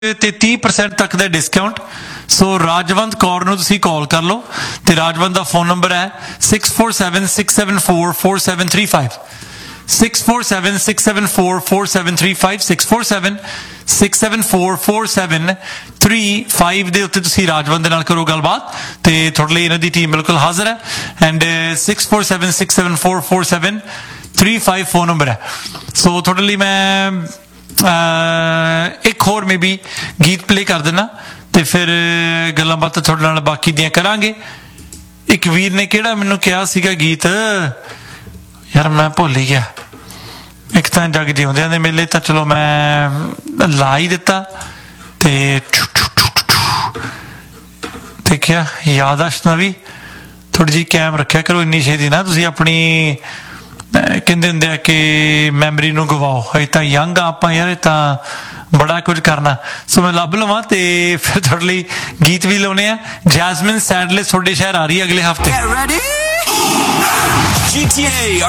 ਤੇ 30% ਤੱਕ ਦਾ ਡਿਸਕਾਊਂਟ। ਸੋ ਰਾਜਵੰਤ ਕੌਰ ਨੂੰ ਤੁਸੀਂ ਕਾਲ ਕਰ ਲਓ ਤੇ ਰਾਜਵੰਤ ਦਾ ਫੋਨ ਨੰਬਰ ਹੈ 6476744735 6476744735 6476744735 ਦੇ ਉੱਤੇ ਤੁਸੀਂ ਰਾਜਵੰਤ ਦੇ ਨਾਲ ਕਰੋ ਗੱਲਬਾਤ ਤੇ ਤੁਹਾਡੇ ਲਈ ਇਹਨਾਂ ਦੀ ਟੀਮ ਬਿਲਕੁਲ ਹਾਜ਼ਰ ਹੈ। ਐਂਡ 6476744735 ਫੋਨ ਨੰਬਰ ਹੈ। ਸੋ ਤੁਹਾਡੇ ਲਈ ਮੈਂ ਇੱਕ ਹੋਰ ਮੇ ਵੀ ਗੀਤ ਪਲੇ ਕਰ ਦੇਣਾ ਤੇ ਫਿਰ ਗੱਲਾਂ ਬਾਤਾਂ ਤੁਹਾਡੇ ਨਾਲ ਬਾਕੀ ਦੀਆਂ ਕਰਾਂਗੇ। ਇੱਕ ਵੀਰ ਨੇ ਕਿਹੜਾ ਮੈਨੂੰ ਕਿਹਾ ਸੀਗਾ ਗੀਤ, ਯਾਰ ਮੈਂ ਭੁੱਲ ਹੀ ਗਿਆ। ਇੱਕ ਤਾਂ ਜਗ ਜਿਉਂਦਿਆਂ ਦੇ ਮੇਲੇ ਤਾਂ ਚਲੋ ਮੈਂ ਲਾ ਹੀ ਦਿੱਤਾ ਤੇ ਦੇਖਿਆ ਯਾਦਾਸ਼ਤ ਨਾਲ ਵੀ ਥੋੜੀ ਜਿਹੀ ਕਾਇਮ ਰੱਖਿਆ ਕਰੋ। ਇੰਨੀ ਛੇਤੀ ਨਾ ਤੁਸੀਂ ਆਪਣੀ ਕਹਿੰਦੇ ਹੁੰਦੇ ਆ ਕਿ ਮੈਮਰੀ ਨੂੰ ਗਵਾਓ। ਅਜੇ ਤਾਂ ਯੰਗ ਆ ਆਪਾਂ ਯਾਰ, ਇਹ ਤਾਂ ਬੜਾ ਕੁਝ ਕਰਨਾ। ਸੋ ਮੈਂ ਲੱਭ ਲਵਾਂ ਤੇ ਫਿਰ ਤੁਹਾਡੇ ਲਈ ਗੀਤ ਵੀ ਲਾਉਣੇ ਆ। ਜੈਸਮਿਨ ਸੈਡਲੇ ਤੁਹਾਡੇ ਸ਼ਹਿਰ ਆ ਰਹੀ ਹੈ ਅਗਲੇ ਹਫ਼ਤੇ। GTA